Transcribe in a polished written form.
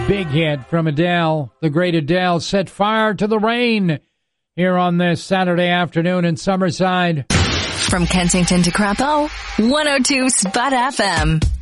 Big hit from Adele. The great Adele set fire to the rain here on this Saturday afternoon in Summerside. From Kensington to Crapo, 102 Spot FM.